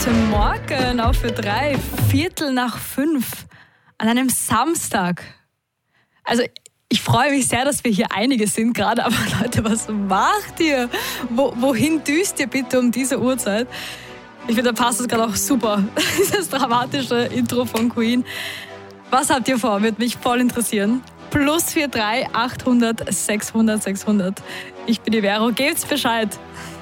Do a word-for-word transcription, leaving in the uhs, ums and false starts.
Guten Morgen, auf für drei, Viertel nach fünf, an einem Samstag. Also ich freue mich sehr, dass wir hier einige sind gerade, aber Leute, was macht ihr? Wo, wohin düst ihr bitte um diese Uhrzeit? Ich finde, da passt es gerade auch super, dieses dramatische Intro von Queen. Was habt ihr vor? Würde mich voll interessieren. Plus vier drei achthundert sechshundert sechshundert. Ich bin die Vero, gebt's Bescheid.